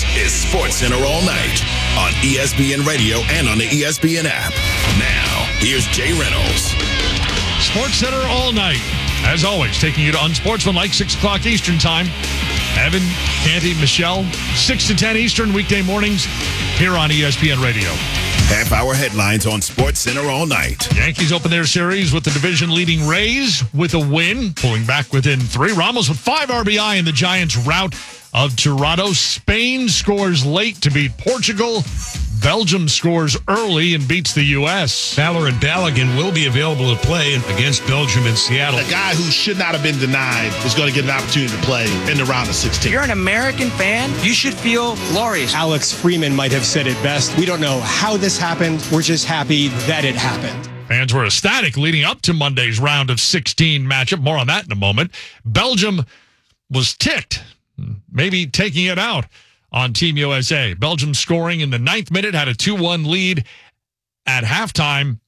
is SportsCenter All Night on ESPN Radio and on the ESPN app. Now, here's Jay Reynolds. SportsCenter All Night. As always, taking you to unsportsmanlike 6 o'clock Eastern Time. Evan, Canty, Michelle, 6 to 10 Eastern weekday mornings here on ESPN Radio. Half-hour headlines on SportsCenter All Night. Yankees open their series with the division-leading Rays with a win, pulling back within 3. Ramos with 5 RBI in the Giants' rout of Toronto. Spain scores late to beat Portugal. Belgium scores early and beats the U.S. Fowler and Balogun will be available to play against Belgium in Seattle. A guy who should not have been denied is going to get an opportunity to play in the round of 16. If you're an American fan, you should feel glorious. Alex Freeman might have said it best. We don't know how this happened. We're just happy that it happened. Fans were ecstatic leading up to Monday's round of 16 matchup. More on that in a moment. Belgium was ticked, maybe taking it out on Team USA. Belgium scoring in the 9th minute, had a 2-1 lead at halftime.